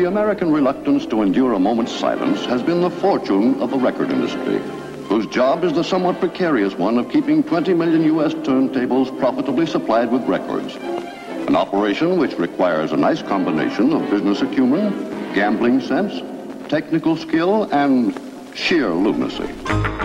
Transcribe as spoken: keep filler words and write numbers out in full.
The American reluctance to endure a moment's silence has been the fortune of the record industry, whose job is the somewhat precarious one of keeping twenty million U S turntables profitably supplied with records. An operation which requires a nice combination of business acumen, gambling sense, technical skill, and sheer lunacy.